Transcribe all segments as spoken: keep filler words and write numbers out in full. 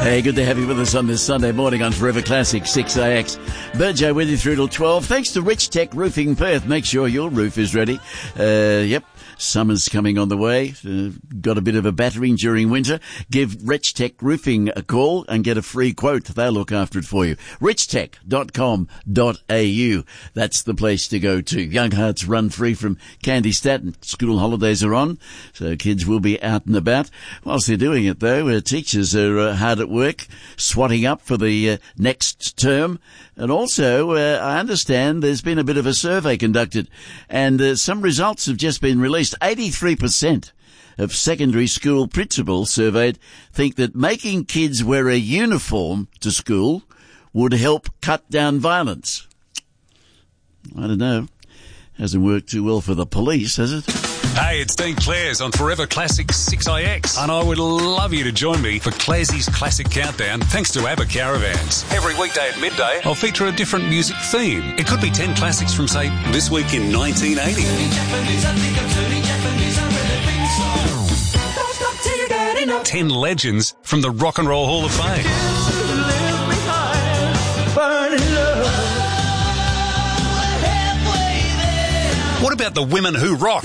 Hey, good to have you with us on this Sunday morning on Forever Classic six A X. Burjo with you through till twelve. Thanks to Rich Tech Roofing Perth. Make sure your roof is ready. Uh, yep. Summer's coming on the way. Uh, got a bit of a battering during winter? Give Rich Tech Roofing a call and get a free quote. They'll look after it for you. rich tech dot com dot a u. That's the place to go to. Young Hearts run free from Candy Staten. School holidays are on, so kids will be out and about. Whilst they're doing it, though, uh, teachers are uh, hard at work, swatting up for the uh, next term. And also, uh, I understand there's been a bit of a survey conducted, and uh, some results have just been released. eighty-three percent of secondary school principals surveyed think that making kids wear a uniform to school would help cut down violence. I don't know. Hasn't worked too well for the police, has it? Hey, it's Dean Clares on Forever Classic six A X, and I would love you to join me for Clarsey's Classic Countdown, thanks to ABBA Caravans. Every weekday at midday, I'll feature a different music theme. It could be ten classics from, say, this week in nineteen eighty. ten legends from the Rock and Roll Hall of Fame. What about the women who rock?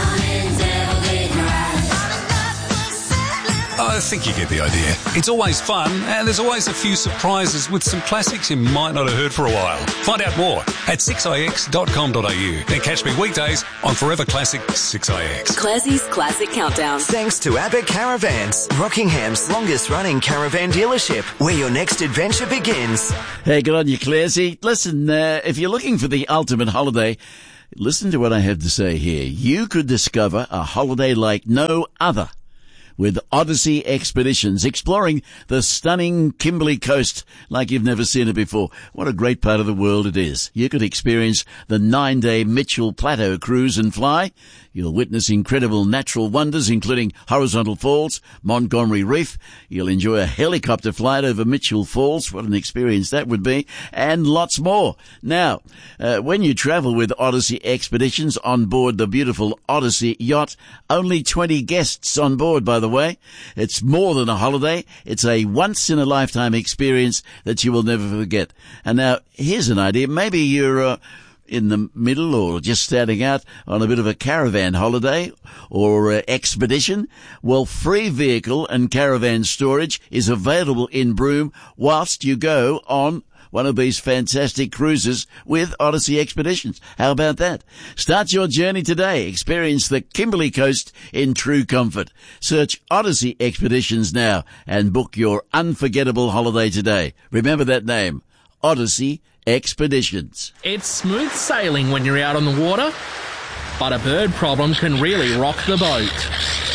I think you get the idea. It's always fun, and there's always a few surprises with some classics you might not have heard for a while. Find out more at six a x dot com dot a u. Then catch me weekdays on Forever Classic six A X. Classie's Classic Countdown. Thanks to ABBA Caravans, Rockingham's longest-running caravan dealership, where your next adventure begins. Hey, good on you, Clarsey. Listen, uh, if you're looking for the ultimate holiday, listen to what I have to say here. You could discover a holiday like no other with Odyssey Expeditions, exploring the stunning Kimberley coast like you've never seen it before. What a great part of the world it is. You could experience the nine-day Mitchell Plateau cruise and fly. You'll witness incredible natural wonders, including Horizontal Falls, Montgomery Reef. You'll enjoy a helicopter flight over Mitchell Falls. What an experience that would be. And lots more. Now, uh, when you travel with Odyssey Expeditions on board the beautiful Odyssey yacht, only twenty guests on board, by the way. It's more than a holiday. It's a once-in-a-lifetime experience that you will never forget. And now, here's an idea. Maybe you're uh, in the middle or just starting out on a bit of a caravan holiday or uh, expedition. Well, free vehicle and caravan storage is available in Broome whilst you go on one of these fantastic cruises with Odyssey Expeditions. How about that? Start your journey today. Experience the Kimberley coast in true comfort. Search Odyssey Expeditions now and book your unforgettable holiday today. Remember that name, Odyssey Expeditions. It's smooth sailing when you're out on the water, but a bird problem can really rock the boat.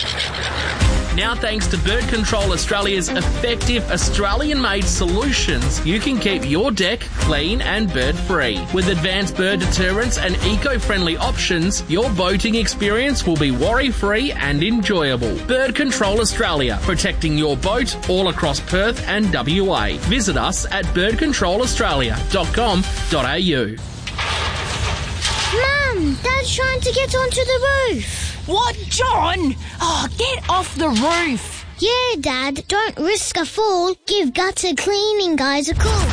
Now, thanks to Bird Control Australia's effective Australian-made solutions, you can keep your deck clean and bird-free. With advanced bird deterrents and eco-friendly options, your boating experience will be worry-free and enjoyable. Bird Control Australia, protecting your boat all across Perth and W A. Visit us at bird control australia dot com dot a u. Mum, Dad's trying to get onto the roof. What, John? Oh, get off the roof. Yeah, Dad, don't risk a fall. Give gutter cleaning guys a call.